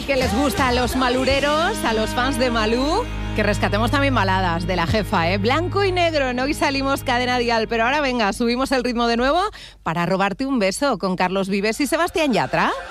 que les gusta a los malureros, a los fans de Malú, que rescatemos también baladas de la jefa, ¿eh? Blanco y negro, no hoy salimos Cadena Dial, pero ahora venga, subimos el ritmo de nuevo para robarte un beso con Carlos Vives y Sebastián Yatra.